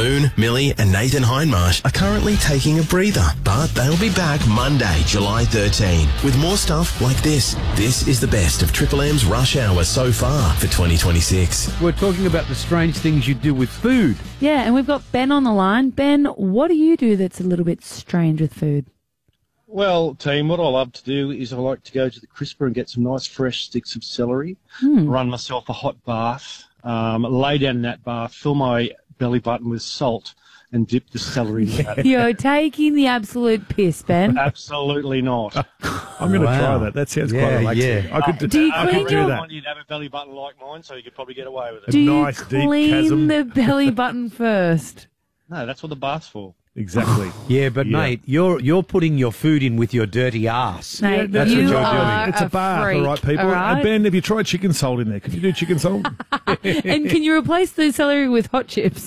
Maroon, Millie and Nathan Hindmarsh are currently taking a breather, but they'll be back Monday, July 13, with more stuff like this. This is the best of Triple M's Rush Hour so far for 2026. We're talking about the strange things you do with food. Yeah, and we've got Ben on the line. Ben, what do you do that's a little bit strange with food? Well, team, what I love to do is I like to go to the crisper and get some nice fresh sticks of celery, run myself a hot bath, lay down in that bath, fill my belly button with salt and dip the celery in that. You're taking the absolute piss, Ben. Absolutely not. I'm going to try that. That sounds quite relaxing. Yeah. I could Do you I clean could your... do that. You'd have a belly button like mine, so you could probably get away with it. Do you nice deep clean chasm. the belly button first? No, that's what the bath's for. Exactly. Yeah, but mate, you're putting your food in with your dirty ass. Mate, That's you what you're are doing. It's a bath, freak, all right, people. all right? And Ben, have you tried chicken salt in there? Can you do chicken salt? And can you replace the celery with hot chips?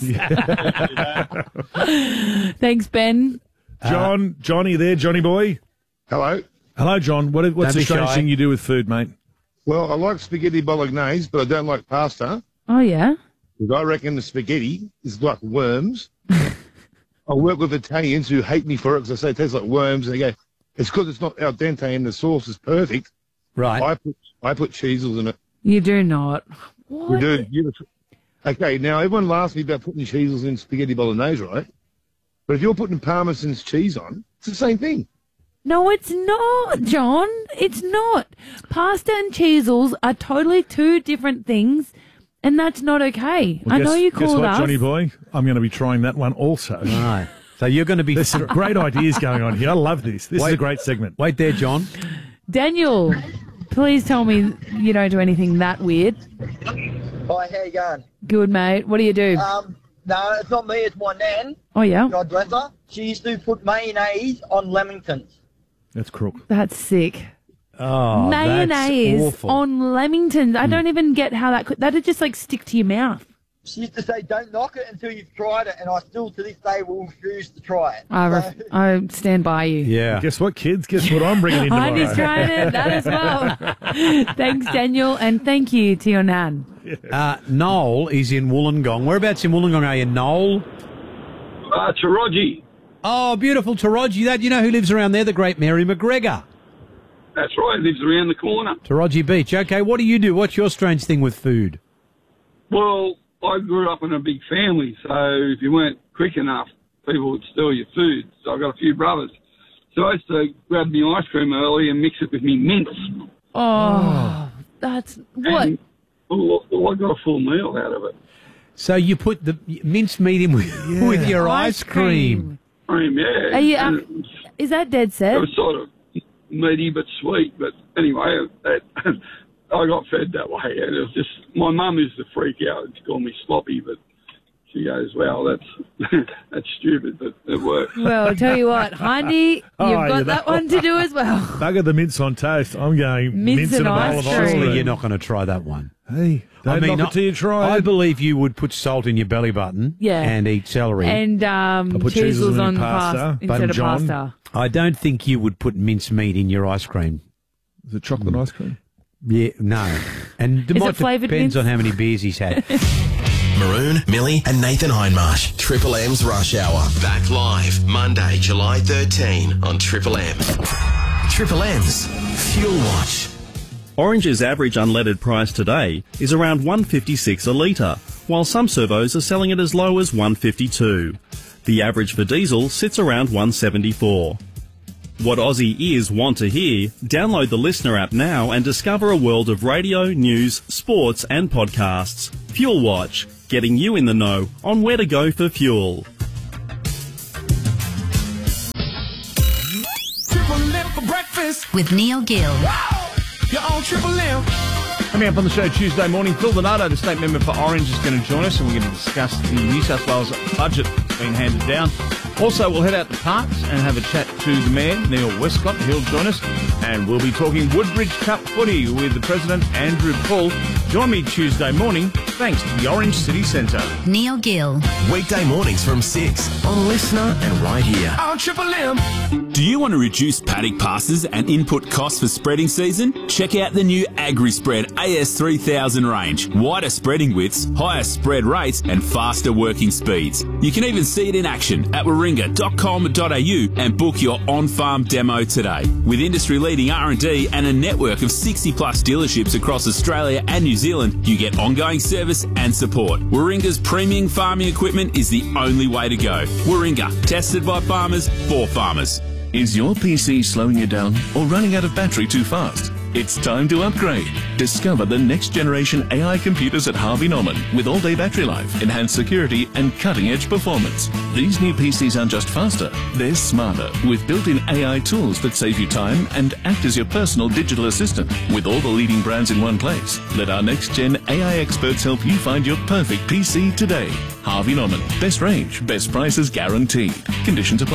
Thanks, Ben. John, Johnny there, Johnny boy. Hello. Hello, John. What's Don't the be strange shy. thing you do with food, mate? Well, I like spaghetti bolognese, but I don't like pasta. Oh, yeah? Because I reckon the spaghetti is like worms. I work with Italians who hate me for it because I say it tastes like worms. And they go, it's because it's not al dente and the sauce is perfect. Right. I put cheesels in it. You do not. What? We do. Okay, now everyone laughs at me about putting cheesels in spaghetti bolognese, right? But if you're putting Parmesan's cheese on, it's the same thing. No, it's not, John. It's not. Pasta and cheesels are totally two different things, and that's not okay. Well, I know you guess called what, us. Johnny boy? I'm going to be trying that one also. Right. So you're going to be... There's some great ideas going on here. I love this. This is a great segment. Wait there, John. Daniel, please tell me you don't do anything that weird. Hi, how you going? Good, mate. What do you do? No, it's not me, it's my nan. Oh, yeah? God bless her. She used to put mayonnaise on Lemingtons. That's crook. That's sick. Oh, Mayonnaise that's awful. on Lemingtons. I don't even get how that could... That'd just, like, stick to your mouth. She used to say, don't knock it until you've tried it, and I still, to this day, will refuse to try it. I stand by you. Yeah. Guess what, kids? Guess what I'm bringing in tomorrow? I'm just trying it, that as well. Thanks, Daniel, and thank you to your nan. Noel is in Wollongong. Whereabouts in Wollongong are you, Noel? Taraji. Oh, beautiful Taraji. That, you know who lives around there? The great Mary McGregor. That's right, lives around the corner. Taraji Beach. Okay, what do you do? What's your strange thing with food? Well, I grew up in a big family, so if you weren't quick enough, people would steal your food. So I've got a few brothers. So I used to grab my ice cream early and mix it with me mince. Oh, that's... What? And, well, I got a full meal out of it. So you put the minced meat in with your ice cream. Yeah. Are you, And is that dead set? it was sort of meaty but sweet. But anyway, I got fed that way. And it was just, my mum used to freak out and call me sloppy, but she goes, well, that's stupid, but it worked. Well, I'll tell you what, Hindy, you've got yeah, that one to do as well. Bugger the mince on toast. I'm going Mince and and a bowl ice of ice cream. cream. Surely you're not going to try that one. Hey, don't knock it till you try I it. believe you would put salt in your belly button and eat celery. And put cheeses cheesels in on pasta. instead of John. pasta. I don't think you would put minced meat in your ice cream. Is it chocolate ice cream? Yeah, no. And it Is might it flavoured depends mince? on how many beers he's had. Maroon, Millie and Nathan Hindmarsh. Triple M's Rush Hour. Back live Monday, July 13 on Triple M. Triple M's Fuel Watch. Orange's average unleaded price today is around $1.56 a litre, while some servos are selling it as low as $1.52. The average for diesel sits around $1.74. What Aussie ears want to hear? Download the Listener app now and discover a world of radio, news, sports and podcasts. Fuel Watch, getting you in the know on where to go for fuel. Triple M for breakfast with Neil Gill. You're on Triple M. Coming up on the show Tuesday morning, Phil Donato, the state member for Orange, is going to join us, and we're going to discuss the New South Wales budget that's been handed down. Also, we'll head out to Parks and have a chat to the Mayor, Neil Westcott. He'll join us, and we'll be talking Woodbridge Cup footy with the President, Andrew Pull. Join me Tuesday morning thanks to the Orange City Centre. Neil Gill. Weekday mornings from 6 on Listener and right here. On Triple M. Do you want to reduce paddock passes and input costs for spreading season? Check out the new AgriSpread AS3000 range. Wider spreading widths, higher spread rates and faster working speeds. You can even see it in action at warringah.com.au and book your on-farm demo today. With industry-leading R&D and a network of 60-plus dealerships across Australia and New Zealand, you get ongoing service and support. Warringah's premium farming equipment is the only way to go. Warringah, tested by farmers for farmers. Is your PC slowing you down or running out of battery too fast? It's time to upgrade. Discover the next generation AI computers at Harvey Norman with all-day battery life, enhanced security and cutting-edge performance. These new PCs aren't just faster, they're smarter with built-in AI tools that save you time and act as your personal digital assistant with all the leading brands in one place. Let our next-gen AI experts help you find your perfect PC today. Harvey Norman. Best range, best prices guaranteed. Conditions apply.